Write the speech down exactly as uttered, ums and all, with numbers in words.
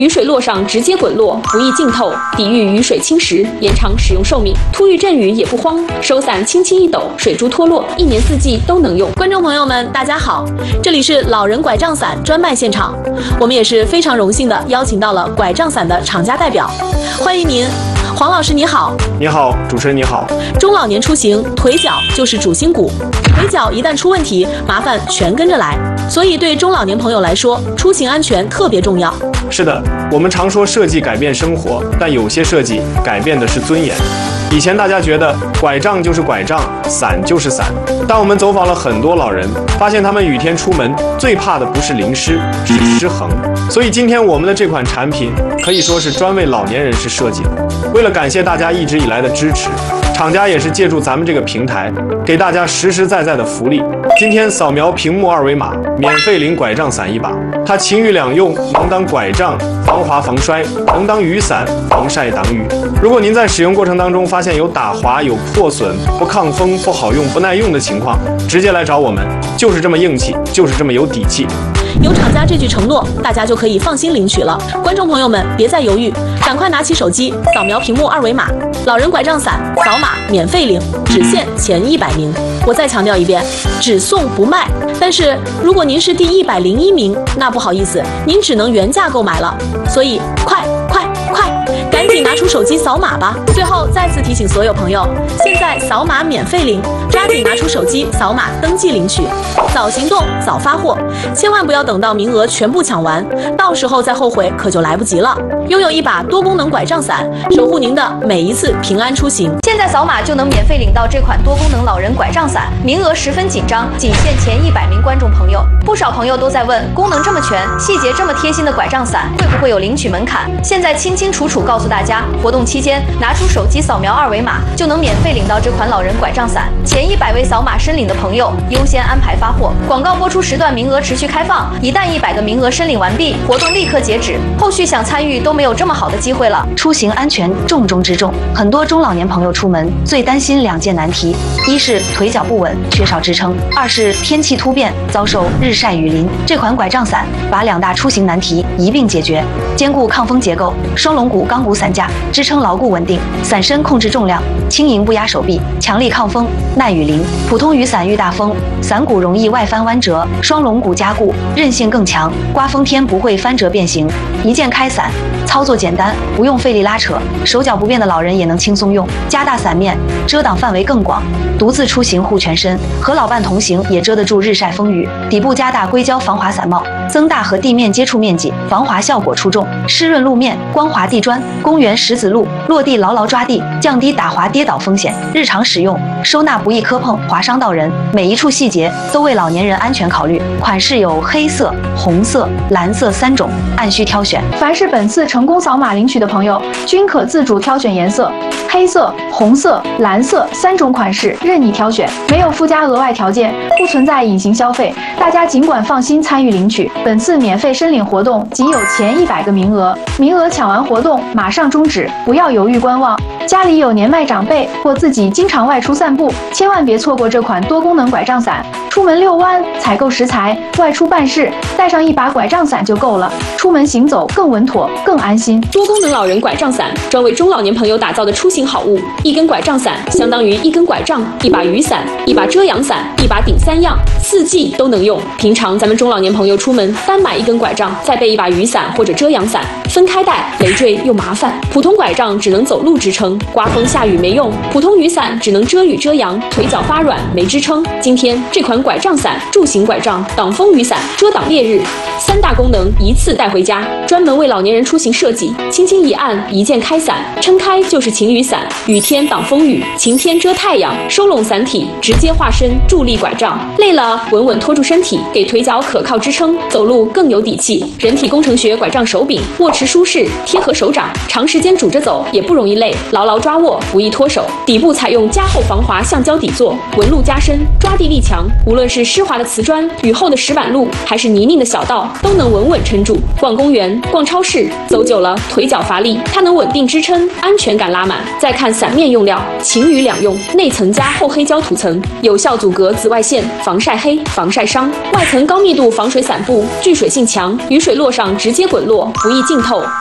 雨水落上直接滚落，不易浸透，抵御雨水侵蚀，延长使用寿命。突遇阵雨也不慌，手伞轻轻一抖，水珠脱落，一年四季都能用。观众朋友们，大家好，这里是老人拐杖伞专卖现场，我们也是非常荣幸的邀请到了拐杖伞的厂家代表，欢迎您。黄老师你好。 你好，主持人你好。 中老年出行，腿脚就是主心骨，腿脚一旦出问题，麻烦全跟着来。所以对中老年朋友来说，出行安全特别重要。 是的，我们常说设计改变生活，但有些设计改变的是尊严。以前大家觉得拐杖就是拐杖，伞就是伞，但我们走访了很多老人，发现他们雨天出门最怕的不是淋湿，是失衡。所以今天我们的这款产品可以说是专为老年人士设计的。为了感谢大家一直以来的支持，厂家也是借助咱们这个平台，给大家实实在在的福利。今天扫描屏幕二维码，免费领拐杖伞一把，它晴雨两用，能当拐杖防滑防摔，能当雨伞防晒挡雨。如果您在使用过程当中发现有打滑、有破损、不抗风、不好用、不耐用的情况，直接来找我们，就是这么硬气，就是这么有底气。 有厂家这句承诺，大家就可以放心领取了。观众朋友们，别再犹豫，赶快拿起手机扫描屏幕二维码，老人拐杖伞扫码免费领，只限前一百名。我再强调一遍，只送不卖。但是如果您是第一百零一名，那不好意思，您只能原价购买了。所以快快快，赶紧拿出手机扫码吧！最后再次提醒所有朋友，现在扫码免费领，抓紧拿出手机扫码登记领取，早行动早发货，千万不要等到名额全部抢完，到时候再后悔可就来不及了。拥有一把多功能拐杖伞，守护您的每一次平安出行。 现在扫码就能免费领到这款多功能老人拐杖伞，名额十分紧张，仅限前一百名观众朋友。不少朋友都在问，功能这么全，细节这么贴心的拐杖伞，会不会有领取门槛？现在清清楚楚告诉大家，活动期间拿出手机扫描二维码，就能免费领到这款老人拐杖伞。前一百位扫码申领的朋友优先安排发货。广告播出时段名额持续开放，一旦一百个名额申领完毕，活动立刻截止，后续想参与都没有这么好的机会了。 出行安全重中之重，很多中老年朋友出门最担心两件难题，一是腿脚不稳，缺少支撑；二是天气突变，遭受日晒雨淋。这款拐杖伞把两大出行难题一并解决，兼顾抗风结构，双龙骨钢骨伞架支撑牢固稳定，伞身控制重量，轻盈不压手臂，强力抗风，耐雨淋。普通雨伞遇大风，伞骨容易外翻弯折，双龙骨加固，韧性更强，刮风天不会翻折变形。一键开伞，操作简单，不用费力拉扯，手脚不便的老人也能轻松用。加大伞面，遮挡范围更广，独自出行护全身，和老伴同行也遮得住日晒风雨。底部加大硅胶防滑伞帽，增大和地面接触面积，防滑效果出众。湿润路面，光滑地砖，公园石子路，落地牢牢抓地，降低打滑跌倒风险。日常使用，收纳不易磕碰划伤到人，每一处细节都为老年人安全考虑。款式有黑色、红色、蓝色三种，按需挑选。 凡是本次成功扫码领取的朋友，均可自主挑选颜色，黑色、红色、蓝色三种款式任你挑选，没有附加额外条件，不存在隐形消费，大家尽管放心参与领取。本次免费申领活动仅有前一百个名额，名额抢完活动马上终止，不要犹豫观望。家里有年迈长辈或自己经常外出散步，千万别错过这款多功能拐杖伞。出门遛弯、采购食材、外出办事，带上一把拐杖伞就够了，出门行走更稳妥、更安心。 多功能老人拐杖伞，专为中老年朋友打造的出行好物。一根拐杖伞相当于一根拐杖、一把雨伞、一把遮阳伞、一把顶三样，四季都能用。平常咱们中老年朋友出门单买一根拐杖，再备一把雨伞或者遮阳伞，分开带累赘又麻烦。普通拐杖只能走路支撑，刮风下雨没用；普通雨伞只能遮雨遮阳，腿脚发软没支撑。今天这款拐杖伞，助行拐杖、挡风雨伞、遮挡烈日，三大功能一次带回家，专门为老年人出行设计。轻轻一按，一键开伞，撑开就是晴雨伞，雨天挡风雨，晴天遮太阳，收拢伞体，直接化身助力拐杖。累了稳稳拖住身体，给腿脚可靠支撑，走路更有底气。人体工程学拐杖手柄，握持舒适，贴合手掌，长时间拄着走也不容易累，牢牢抓握，不易脱手。底部采用加厚防滑橡胶底座，纹路加深，抓地力强，无无论是湿滑的瓷砖、雨后的石板路，还是泥泞的小道，都能稳稳撑住。逛公园、逛超市，走久了腿脚乏力，它能稳定支撑，安全感拉满。再看伞面用料，晴雨两用，内层加厚黑胶涂层，有效阻隔紫外线，防晒黑、防晒伤。外层高密度防水伞布，聚水性强，雨水落上直接滚落，不易浸透。